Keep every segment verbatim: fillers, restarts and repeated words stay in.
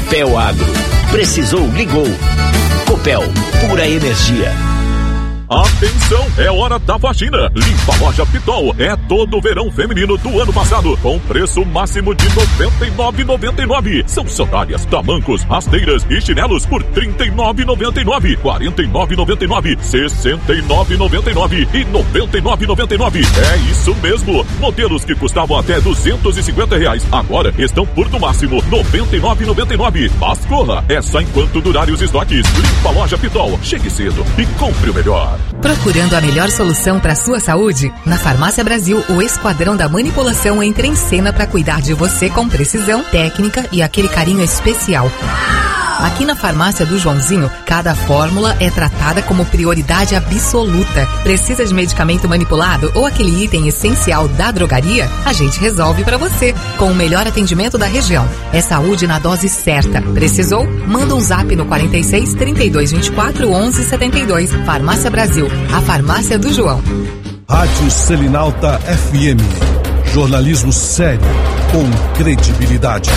Copel Agro. Precisou, ligou. Copel, pura energia. Atenção, é hora da faxina. Limpa a Loja Pitol. É todo o verão feminino do ano passado, com preço máximo de noventa e nove reais e noventa e nove centavos. São sandálias, tamancos, rasteiras e chinelos por trinta e nove reais e noventa e nove centavos, quarenta e nove reais e noventa e nove centavos, sessenta e nove reais e noventa e nove centavos e noventa e nove reais e noventa e nove centavos. É isso mesmo. Modelos que custavam até duzentos e cinquenta reais, agora estão por no máximo noventa e nove reais e noventa e nove centavos. Mas corra, é só enquanto durarem os estoques. Limpa a Loja Pitol. Chegue cedo e compre o melhor. Procurando a melhor solução para sua saúde? Na Farmácia Brasil, o Esquadrão da Manipulação entra em cena para cuidar de você com precisão, técnica e aquele carinho especial. Aqui na Farmácia do Joãozinho, cada fórmula é tratada como prioridade absoluta. Precisa de medicamento manipulado ou aquele item essencial da drogaria? A gente resolve para você, com o melhor atendimento da região. É saúde na dose certa. Precisou? Manda um zap no quarenta e seis, trinta e dois, vinte e quatro, onze, setenta e dois. Farmácia Brasil, a farmácia do João. Rádio Selinalta F M. Jornalismo sério, com credibilidade.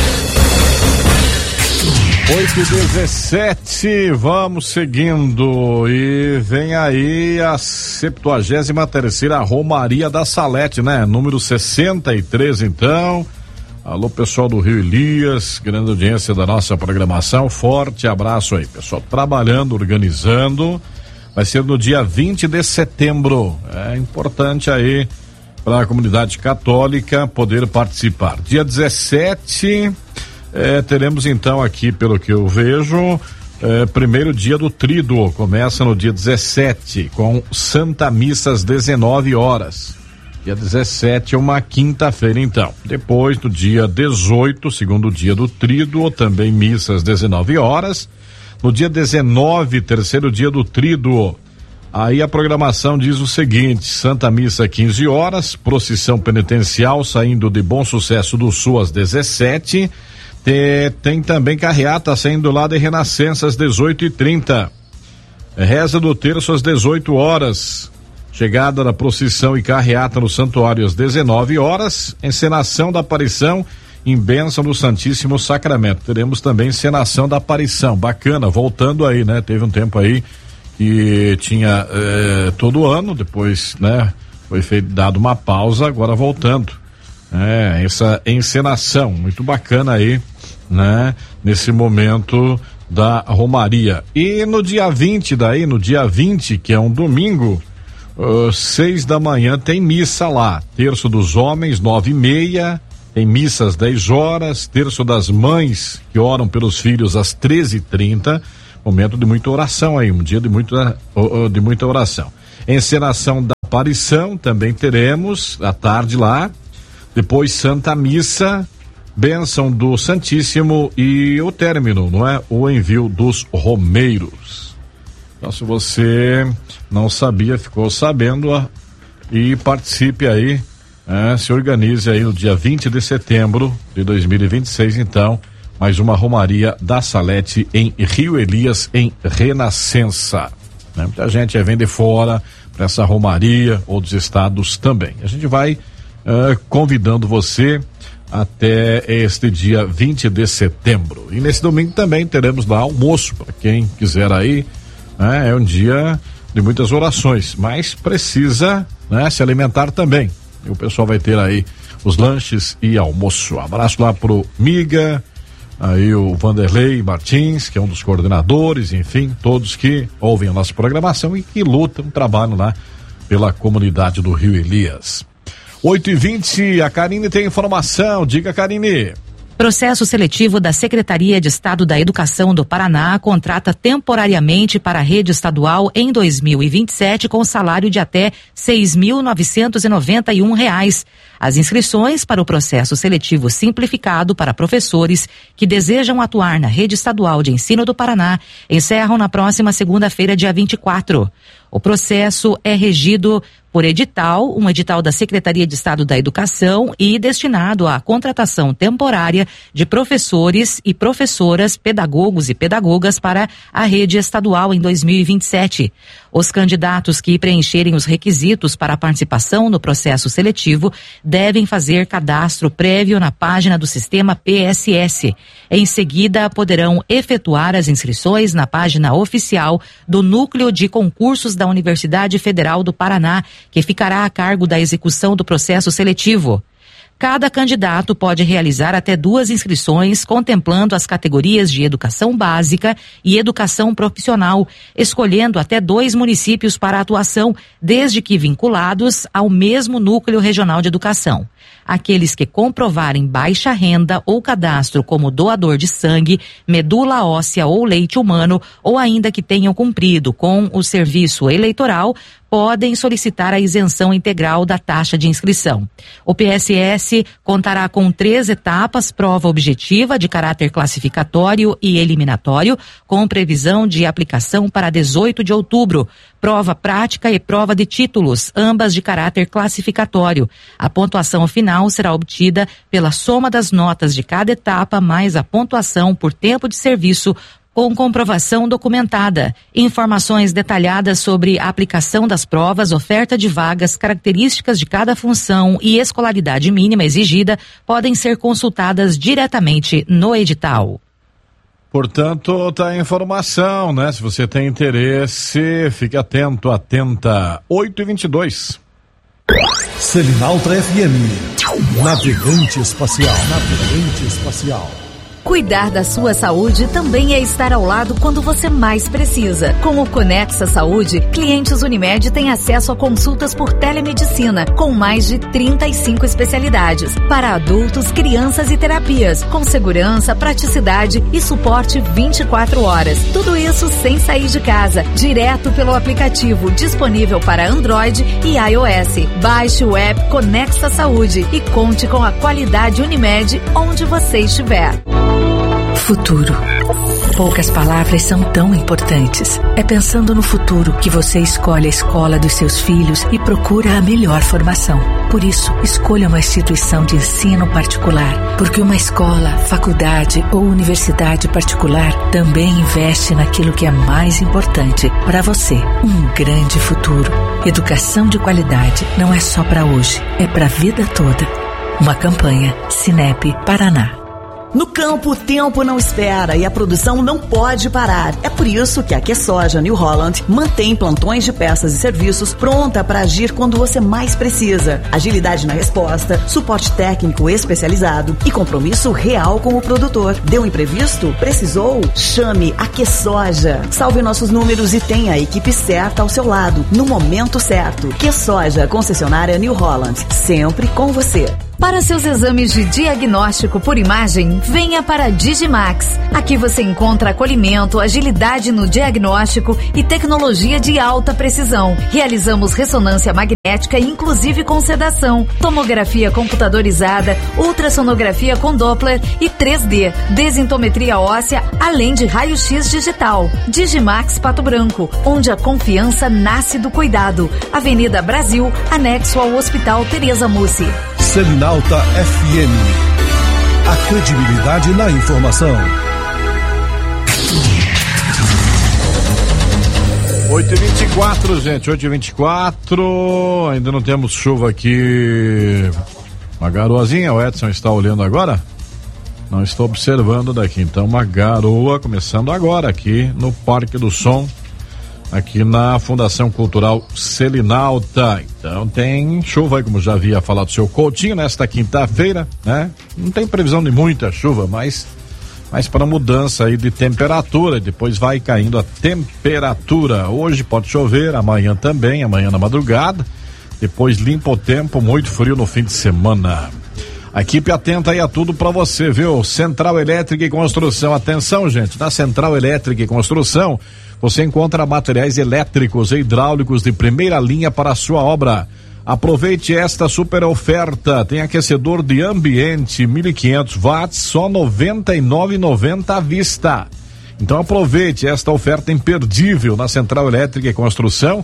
oito e dezessete, vamos seguindo e vem aí a septuagésima terceira Romaria da Salete, né? Número sessenta e três, então. Alô, pessoal do Rio Elias, grande audiência da nossa programação, forte abraço aí, pessoal, trabalhando, organizando, vai ser no dia vinte de setembro, é importante aí para a comunidade católica poder participar. Dia dezessete, É, teremos então aqui, pelo que eu vejo, é, primeiro dia do Tríduo, começa no dia dezessete, com Santa Missa às dezenove horas. Dia dezessete é uma quinta-feira, então. Depois, do dia dezoito, segundo dia do Tríduo, também missa às dezenove horas. No dia dezenove, terceiro dia do Tríduo, aí a programação diz o seguinte: Santa Missa quinze horas, procissão penitencial saindo de Bom Sucesso do Sul às dezessete. Tem, tem também carreata saindo lá de Renascença às dezoito e trinta. Reza do terço às dezoito horas. Chegada da procissão e carreata no santuário às dezenove horas. Encenação da aparição em bênção do Santíssimo Sacramento. Teremos também encenação da aparição. Bacana, voltando aí, né? Teve um tempo aí que tinha eh, todo ano, depois, né? Foi feito, dado uma pausa, agora voltando. É, essa encenação muito bacana aí, né? Nesse momento da Romaria. E no dia vinte daí, no dia vinte, que é um domingo, uh, seis da manhã tem missa lá. Terço dos homens, nove e meia, tem missa às dez horas, terço das mães que oram pelos filhos às treze e trinta, momento de muita oração aí, um dia de muita, uh, uh, de muita oração. Encenação da aparição também teremos à tarde lá. Depois Santa Missa, bênção do Santíssimo e o término, não é? O envio dos romeiros. Então, se você não sabia, ficou sabendo, ó, e participe aí, é, se organize aí no dia vinte de setembro de dois mil e vinte e seis, então, mais uma Romaria da Salete em Rio Elias, em Renascença. Né? Muita gente vem de fora para essa Romaria, outros estados também. A gente vai Uh, convidando você até este dia vinte de setembro. E nesse domingo também teremos lá almoço para quem quiser aí, né? É um dia de muitas orações, mas precisa, né, se alimentar também. E o pessoal vai ter aí os lanches e almoço. Um abraço lá pro Miga, aí o Vanderlei Martins, que é um dos coordenadores, enfim, todos que ouvem a nossa programação e que lutam, trabalham lá pela comunidade do Rio Elias. oito e vinte, a Karine tem informação. Diga, Karine. Processo seletivo da Secretaria de Estado da Educação do Paraná contrata temporariamente para a rede estadual em dois mil e vinte e sete com salário de até seis mil novecentos e noventa e um reais. As inscrições para o processo seletivo simplificado para professores que desejam atuar na rede estadual de ensino do Paraná encerram na próxima segunda-feira, dia vinte e quatro. O processo é regido por edital, um edital da Secretaria de Estado da Educação e destinado à contratação temporária de professores e professoras, pedagogos e pedagogas para a rede estadual em dois mil e vinte e sete. Os candidatos que preencherem os requisitos para a participação no processo seletivo devem fazer cadastro prévio na página do sistema P S S. Em seguida, poderão efetuar as inscrições na página oficial do Núcleo de Concursos da Universidade Federal do Paraná, que ficará a cargo da execução do processo seletivo. Cada candidato pode realizar até duas inscrições, contemplando as categorias de educação básica e educação profissional, escolhendo até dois municípios para atuação, desde que vinculados ao mesmo núcleo regional de educação. Aqueles que comprovarem baixa renda ou cadastro como doador de sangue, medula óssea ou leite humano, ou ainda que tenham cumprido com o serviço eleitoral, podem solicitar a isenção integral da taxa de inscrição. O P S S contará com três etapas: prova objetiva de caráter classificatório e eliminatório, com previsão de aplicação para dezoito de outubro, prova prática e prova de títulos, ambas de caráter classificatório. A pontuação final será obtida pela soma das notas de cada etapa, mais a pontuação por tempo de serviço, com comprovação documentada. Informações detalhadas sobre a aplicação das provas, oferta de vagas, características de cada função e escolaridade mínima exigida podem ser consultadas diretamente no edital. Portanto, tá a informação, né? Se você tem interesse, fique atento, atenta. oito e vinte e dois. Selinalta F M. Navegante espacial. Navegante espacial. Cuidar da sua saúde também é estar ao lado quando você mais precisa. Com o Conexa Saúde, clientes Unimed têm acesso a consultas por telemedicina, com mais de trinta e cinco especialidades, para adultos, crianças e terapias, com segurança, praticidade e suporte vinte e quatro horas. Tudo isso sem sair de casa, direto pelo aplicativo disponível para Android e iOS. Baixe o app Conexa Saúde e conte com a qualidade Unimed onde você estiver. Futuro. Poucas palavras são tão importantes. É pensando no futuro que você escolhe a escola dos seus filhos e procura a melhor formação. Por isso, escolha uma instituição de ensino particular, porque uma escola, faculdade ou universidade particular também investe naquilo que é mais importante para você, um grande futuro. Educação de qualidade não é só para hoje, é para a vida toda. Uma campanha Sinep Paraná. No campo, o tempo não espera e a produção não pode parar. É por isso que a QSoja New Holland mantém plantões de peças e serviços pronta para agir quando você mais precisa. Agilidade na resposta, suporte técnico especializado e compromisso real com o produtor. Deu imprevisto? Precisou? Chame a QSoja. Salve nossos números e tenha a equipe certa ao seu lado, no momento certo. QSoja, concessionária New Holland, sempre com você. Para seus exames de diagnóstico por imagem, venha para a Digimax. Aqui você encontra acolhimento, agilidade no diagnóstico e tecnologia de alta precisão. Realizamos ressonância magnética, inclusive com sedação, tomografia computadorizada, ultrassonografia com Doppler e três D, desintometria óssea, além de raio-x digital. Digimax Pato Branco, onde a confiança nasce do cuidado. Avenida Brasil, anexo ao Hospital Tereza Mussi. Selinalta F M. A credibilidade na informação. oito e vinte e quatro, gente, oito e vinte e quatro. Ainda não temos chuva aqui. Uma garoazinha, o Edson está olhando agora? Não estou observando daqui. Então, uma garoa começando agora aqui no Parque do Som, aqui na Fundação Cultural Selinalta. Então tem chuva aí, como já havia falado o seu Coutinho, nesta quinta-feira, né? Não tem previsão de muita chuva, mas, mas para mudança aí de temperatura, depois vai caindo a temperatura. Hoje pode chover, amanhã também, amanhã na madrugada, depois limpa o tempo, muito frio no fim de semana. A equipe atenta aí a tudo para você, viu? Central Elétrica e Construção. Atenção, gente, na Central Elétrica e Construção você encontra materiais elétricos e hidráulicos de primeira linha para a sua obra. Aproveite esta super oferta. Tem aquecedor de ambiente mil e quinhentos watts, só noventa e nove reais e noventa centavos à vista. Então aproveite esta oferta imperdível na Central Elétrica e Construção.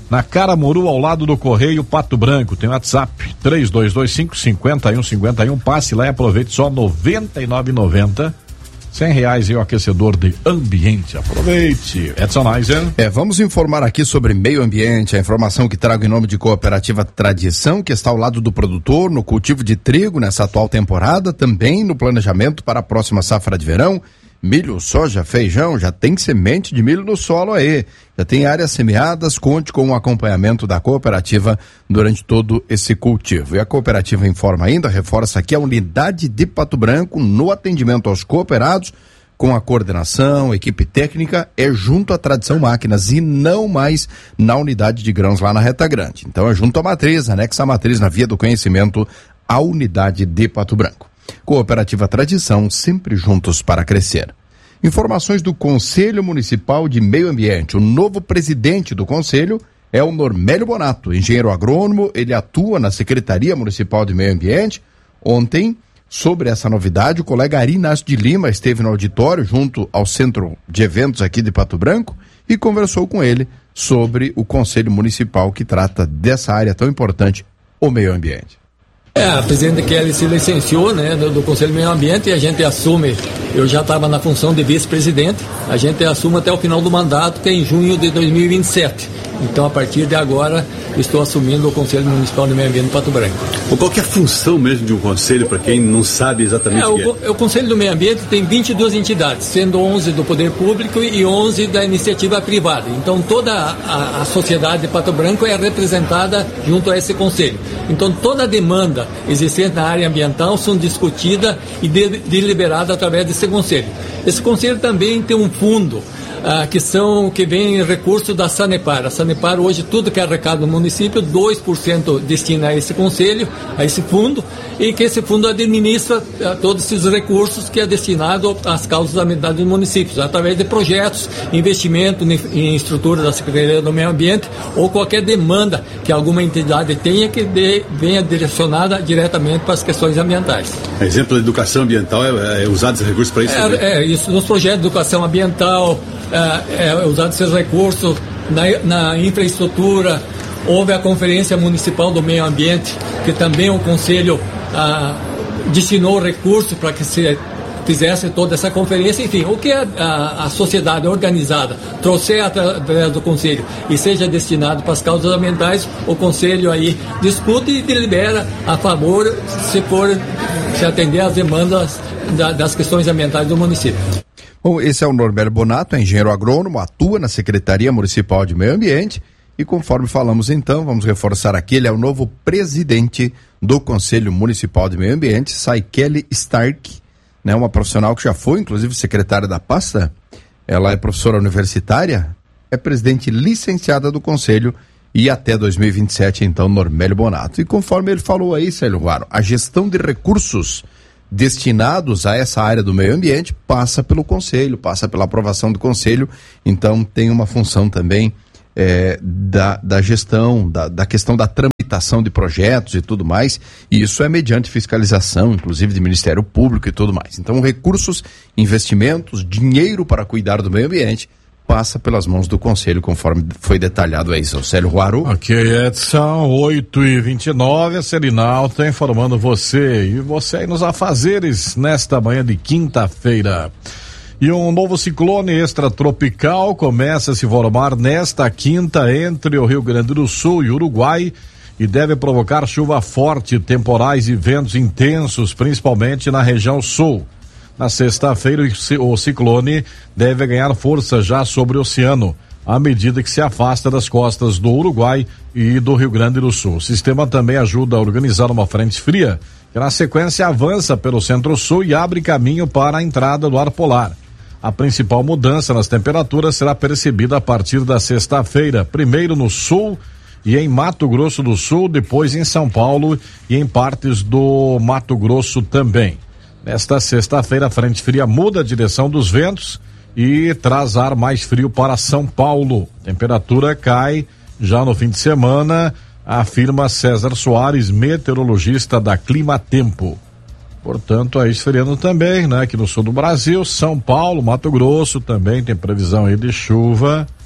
na Caramuru, ao lado do Correio Pato Branco. Tem WhatsApp três dois dois cinco, cinco um cinco um. Passe lá e aproveite só noventa e nove reais e noventa centavos. cem reais e o aquecedor de ambiente. Aproveite. Edson Eiser. É, vamos informar aqui sobre meio ambiente, a informação que trago em nome de Cooperativa Tradição, que está ao lado do produtor no cultivo de trigo nessa atual temporada, também no planejamento para a próxima safra de verão. Milho, soja, feijão, já tem semente de milho no solo aí, já tem áreas semeadas. Conte com o acompanhamento da cooperativa durante todo esse cultivo. E a cooperativa informa ainda, reforça aqui a unidade de Pato Branco no atendimento aos cooperados, com a coordenação, equipe técnica, é junto à Tradição Máquinas e não mais na unidade de grãos lá na Reta Grande. Então é junto à matriz, anexa à matriz na Via do Conhecimento, a unidade de Pato Branco. Cooperativa Tradição, sempre juntos para crescer. Informações do Conselho Municipal de Meio Ambiente. O novo presidente do Conselho é o Normélio Bonato, engenheiro agrônomo. Ele atua na Secretaria Municipal de Meio Ambiente. Ontem, sobre essa novidade, o colega Ari Inácio de Lima esteve no auditório junto ao Centro de Eventos aqui de Pato Branco e conversou com ele sobre o Conselho Municipal que trata dessa área tão importante, o meio ambiente. É, a presidenta Kelly se licenciou, né, do, do Conselho do Meio Ambiente, e a gente assume, eu já estava na função de vice-presidente, a gente assume até o final do mandato, que é em junho de dois mil e vinte e sete. Então, a partir de agora, estou assumindo o Conselho Municipal do Meio Ambiente de Pato Branco. Qual que é a função mesmo de um conselho, para quem não sabe exatamente é, o que o, é? O Conselho do Meio Ambiente tem vinte e duas entidades, sendo onze do poder público e onze da iniciativa privada. Então, toda a, a sociedade de Pato Branco é representada junto a esse conselho. Então, toda a demanda existente na área ambiental são discutidas e de, deliberadas através desse conselho. Esse conselho também tem um fundo, ah, que são, que vem recursos da Sanepar. A Sanepar hoje, tudo que é arrecado no município, dois por cento destina a esse conselho, a esse fundo, e que esse fundo administra ah, todos esses recursos que é destinado às causas ambientais dos municípios, através de projetos, investimento em, em estrutura da Secretaria do Meio Ambiente, ou qualquer demanda que alguma entidade tenha que de, venha direcionada diretamente para as questões ambientais. Exemplo de educação ambiental é, é usado esse recurso para isso? É, é, isso nos projetos de educação ambiental, é, é usado esses recursos na, na infraestrutura. Houve a Conferência Municipal do Meio Ambiente, que também o Conselho ah, destinou recursos para que se fizesse toda essa conferência. Enfim, o que a, a, a sociedade organizada trouxer através do Conselho e seja destinado para as causas ambientais, o Conselho aí discute e delibera a favor, se for se atender às demandas da, das questões ambientais do município. Bom, esse é o Normélio Bonato, é engenheiro agrônomo, atua na Secretaria Municipal de Meio Ambiente e, conforme falamos então, vamos reforçar aqui, ele é o novo presidente do Conselho Municipal de Meio Ambiente, Saikele Stark, né, uma profissional que já foi, inclusive, secretária da pasta. Ela é professora universitária, é presidente licenciada do Conselho e até dois mil e vinte e sete, então, Normélio Bonato. E conforme ele falou aí, Célio Ruaro, a gestão de recursos destinados a essa área do meio ambiente passa pelo Conselho, passa pela aprovação do Conselho, então tem uma função também é, da, da gestão, da, da questão da tramitação de projetos e tudo mais, e isso é mediante fiscalização, inclusive de Ministério Público e tudo mais. Então, recursos, investimentos, dinheiro para cuidar do meio ambiente passa pelas mãos do Conselho, conforme foi detalhado aí, seu Célio Ruaro. Ok, Edson, oito e vinte e nove, a Selinal está informando você e você aí nos afazeres nesta manhã de quinta-feira. E um novo ciclone extratropical começa a se formar nesta quinta entre o Rio Grande do Sul e Uruguai e deve provocar chuva forte, temporais e ventos intensos, principalmente na região sul. Na sexta-feira, o ciclone deve ganhar força já sobre o oceano, à medida que se afasta das costas do Uruguai e do Rio Grande do Sul. O sistema também ajuda a organizar uma frente fria, que na sequência avança pelo centro-sul e abre caminho para a entrada do ar polar. A principal mudança nas temperaturas será percebida a partir da sexta-feira, primeiro no sul e em Mato Grosso do Sul, depois em São Paulo e em partes do Mato Grosso também. Nesta sexta-feira, a frente fria muda a direção dos ventos e traz ar mais frio para São Paulo. A temperatura cai já no fim de semana, afirma César Soares, meteorologista da Climatempo. Portanto, aí esfriando também, né? Aqui no sul do Brasil, São Paulo, Mato Grosso também tem previsão aí de chuva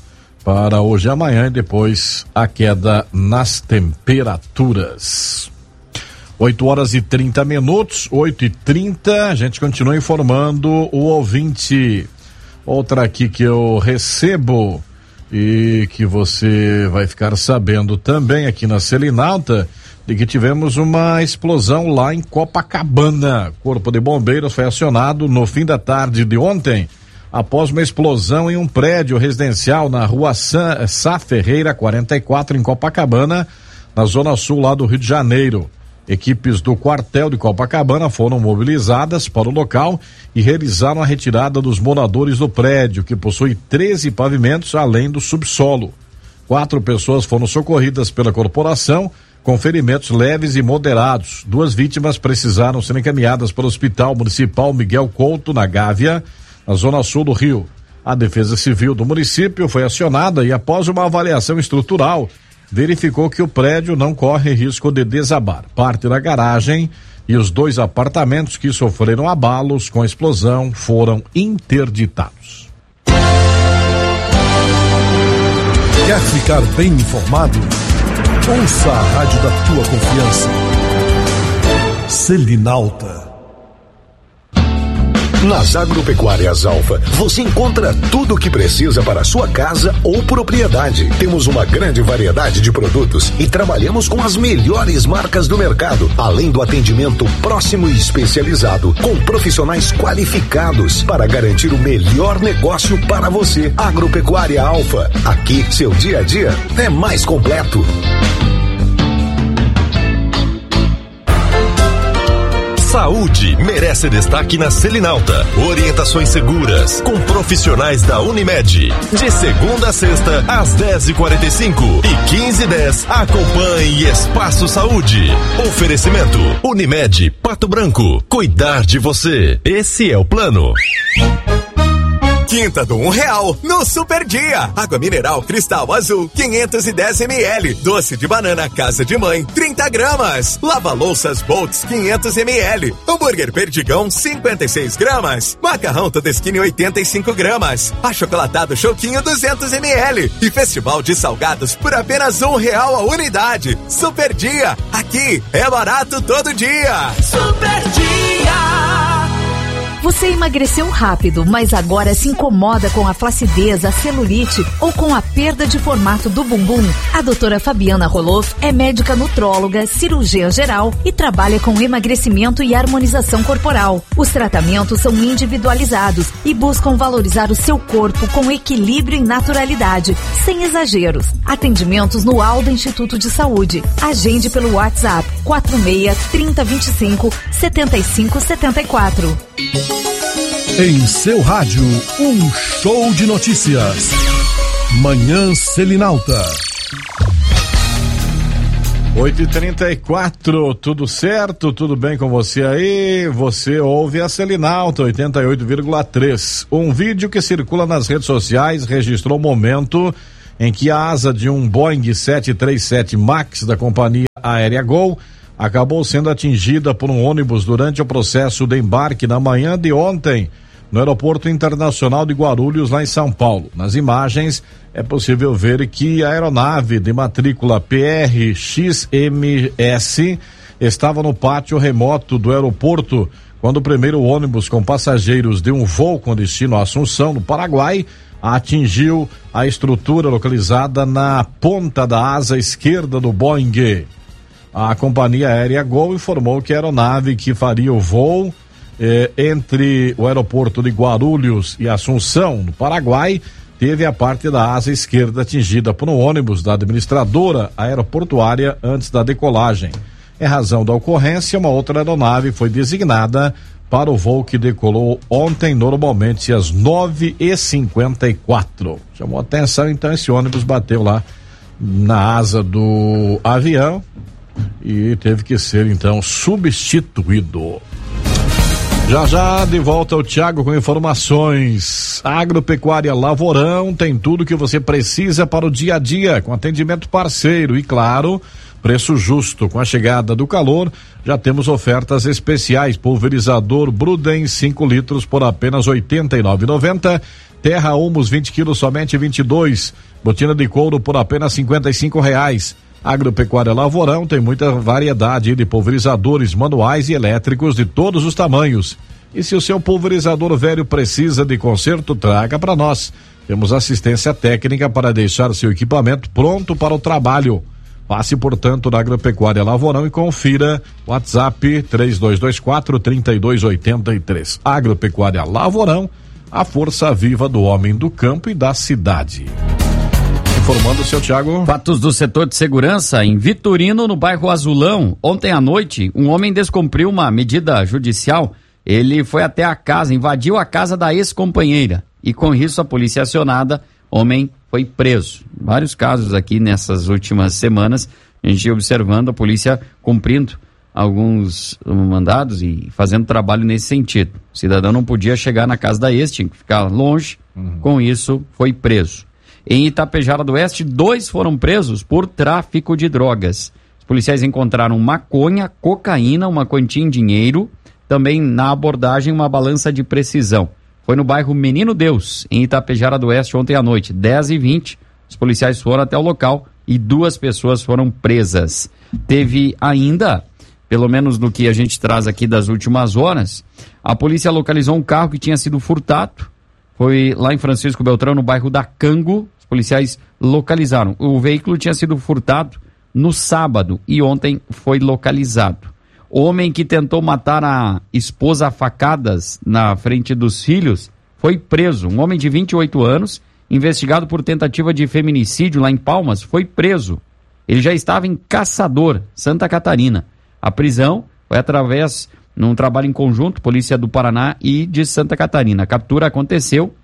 para hoje e amanhã e depois a queda nas temperaturas. oito horas e trinta minutos, oito e trinta, a gente continua informando o ouvinte. Outra aqui que eu recebo e que você vai ficar sabendo também aqui na Selinalta, de que tivemos uma explosão lá em Copacabana. Corpo de Bombeiros foi acionado no fim da tarde de ontem, após uma explosão em um prédio residencial na rua Sá, Sá Ferreira quarenta e quatro, em Copacabana, na zona sul lá do Rio de Janeiro. Equipes do quartel de Copacabana foram mobilizadas para o local e realizaram a retirada dos moradores do prédio, que possui treze pavimentos além do subsolo. Quatro pessoas foram socorridas pela corporação com ferimentos leves e moderados. Duas vítimas precisaram ser encaminhadas para o Hospital Municipal Miguel Couto, na Gávea, na zona sul do Rio. A Defesa Civil do município foi acionada e, após uma avaliação estrutural, verificou que o prédio não corre risco de desabar. Parte da garagem e os dois apartamentos que sofreram abalos com a explosão foram interditados. Quer ficar bem informado? Ouça a rádio da tua confiança. Selinalta. Nas Agropecuárias Alfa, você encontra tudo o que precisa para a sua casa ou propriedade. Temos uma grande variedade de produtos e trabalhamos com as melhores marcas do mercado, além do atendimento próximo e especializado, com profissionais qualificados para garantir o melhor negócio para você. Agropecuária Alfa, aqui seu dia a dia é mais completo. Saúde merece destaque na Selinalta. Orientações seguras com profissionais da Unimed. De segunda a sexta, às dez e quarenta e cinco e quinze e dez. Acompanhe Espaço Saúde. Oferecimento Unimed Pato Branco. Cuidar de você. Esse é o plano. Quinta do um real no Super Dia. Água mineral Cristal Azul quinhentos e dez mililitros. Doce de banana Casa de Mãe trinta gramas. Lava louças Boltz quinhentos mililitros. Hambúrguer Perdigão cinquenta e seis gramas. Macarrão Todeskine oitenta e cinco gramas. Achocolatado Choquinho duzentos mililitros. E Festival de Salgados por apenas um real a unidade. Super Dia. Aqui é barato todo dia. Super Dia. Você emagreceu rápido, mas agora se incomoda com a flacidez, a celulite ou com a perda de formato do bumbum? A doutora Fabiana Roloff é médica nutróloga, cirurgiã geral e trabalha com emagrecimento e harmonização corporal. Os tratamentos são individualizados e buscam valorizar o seu corpo com equilíbrio e naturalidade, sem exageros. Atendimentos no Aldo Instituto de Saúde. Agende pelo WhatsApp quatro seis, trinta, vinte e cinco, setenta e cinco, setenta e quatro. Em seu rádio, um show de notícias. Manhã Selinalta. oito e trinta e quatro, tudo certo? Tudo bem com você aí? Você ouve a Selinalta oitenta e oito vírgula três. Um vídeo que circula nas redes sociais registrou o momento em que a asa de um Boeing sete três sete Max da companhia aérea Gol acabou sendo atingida por um ônibus durante o processo de embarque na manhã de ontem no Aeroporto Internacional de Guarulhos, lá em São Paulo. Nas imagens é possível ver que a aeronave de matrícula P R X M S estava no pátio remoto do aeroporto quando o primeiro ônibus com passageiros de um voo com destino a Assunção, no Paraguai, atingiu a estrutura localizada na ponta da asa esquerda do Boeing. A companhia aérea Gol informou que a aeronave que faria o voo eh, entre o aeroporto de Guarulhos e Assunção, no Paraguai, teve a parte da asa esquerda atingida por um ônibus da administradora aeroportuária antes da decolagem. Em razão da ocorrência, uma outra aeronave foi designada para o voo que decolou ontem, normalmente às nove e cinquenta e quatro. Chamou atenção, então, esse ônibus bateu lá na asa do avião e teve que ser então substituído. Já já de volta o Thiago com informações. Agropecuária Lavorão tem tudo que você precisa para o dia a dia, com atendimento parceiro e, claro, preço justo. Com a chegada do calor, já temos ofertas especiais. Pulverizador Bruden cinco litros por apenas oitenta e nove reais e noventa centavos. Terra Humus vinte quilos somente vinte e dois. Botina de couro por apenas cinquenta e cinco reais. Agropecuária Lavorão tem muita variedade de pulverizadores manuais e elétricos de todos os tamanhos. E se o seu pulverizador velho precisa de conserto, traga para nós. Temos assistência técnica para deixar seu equipamento pronto para o trabalho. Passe, portanto, na Agropecuária Lavorão e confira o WhatsApp três dois dois quatro, três dois oito três. Agropecuária Lavorão, a força viva do homem do campo e da cidade. Informando o seu Thiago. Fatos do setor de segurança em Vitorino, no bairro Azulão. Ontem à noite, um homem descumpriu uma medida judicial. Ele foi até a casa, invadiu a casa da ex-companheira. E com isso, a polícia acionada, homem foi preso. Vários casos aqui nessas últimas semanas, a gente ia observando a polícia cumprindo alguns mandados e fazendo trabalho nesse sentido. O cidadão não podia chegar na casa da ex, tinha que ficar longe. Uhum. Com isso, foi preso. Em Itapejara do Oeste, dois foram presos por tráfico de drogas. Os policiais encontraram maconha, cocaína, uma quantia em dinheiro, também na abordagem uma balança de precisão. Foi no bairro Menino Deus, em Itapejara do Oeste, ontem à noite, dez e vinte. Os policiais foram até o local e duas pessoas foram presas. Teve ainda, pelo menos no que a gente traz aqui das últimas horas, a polícia localizou um carro que tinha sido furtado. Foi lá em Francisco Beltrão, no bairro da Cango. Os policiais localizaram. O veículo tinha sido furtado no sábado e ontem foi localizado. O homem que tentou matar a esposa a facadas na frente dos filhos foi preso. Um homem de vinte e oito anos, investigado por tentativa de feminicídio lá em Palmas, foi preso. Ele já estava em Caçador, Santa Catarina. A prisão foi através... num trabalho em conjunto, Polícia do Paraná e de Santa Catarina. A captura aconteceu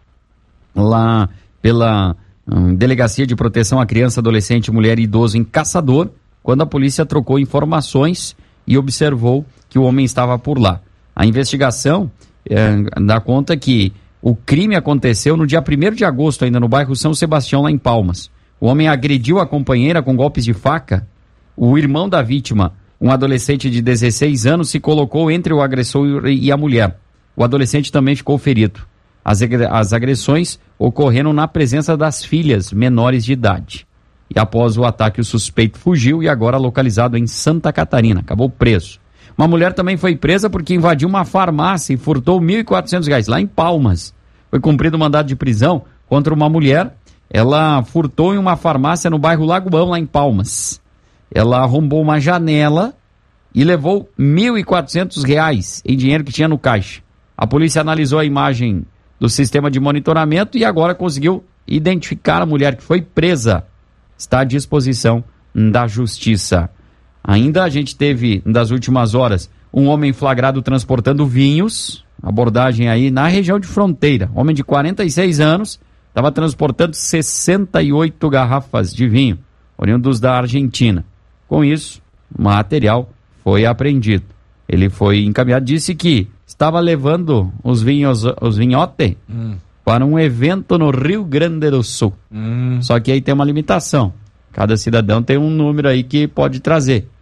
lá pela hum, Delegacia de Proteção à Criança, Adolescente, Mulher e Idoso em Caçador, quando a polícia trocou informações e observou que o homem estava por lá. A investigação é, dá conta que o crime aconteceu no dia primeiro de agosto, ainda no bairro São Sebastião, lá em Palmas. O homem agrediu a companheira com golpes de faca. O irmão da vítima, um adolescente de dezesseis anos, se colocou entre o agressor e a mulher. O adolescente também ficou ferido. As, as agressões ocorreram na presença das filhas menores de idade. E após o ataque, o suspeito fugiu e agora localizado em Santa Catarina. Acabou preso. Uma mulher também foi presa porque invadiu uma farmácia e furtou mil e quatrocentos reais, lá em Palmas. Foi cumprido o mandado de prisão contra uma mulher. Ela furtou em uma farmácia no bairro Lagoão, lá em Palmas. Ela arrombou uma janela e levou mil e quatrocentos reais em dinheiro que tinha no caixa. A polícia analisou a imagem do sistema de monitoramento e agora conseguiu identificar a mulher que foi presa. Está à disposição da justiça. Ainda a gente teve, das últimas horas, um homem flagrado transportando vinhos, abordagem aí na região de Fronteira. Homem de quarenta e seis anos, estava transportando sessenta e oito garrafas de vinho, oriundos da Argentina. Com isso, o material foi apreendido. Ele foi encaminhado, disse que estava levando os vinhos, os vinhote, hum. para um evento no Rio Grande do Sul. Hum. Só que aí tem uma limitação. Cada cidadão tem um número aí que pode trazer.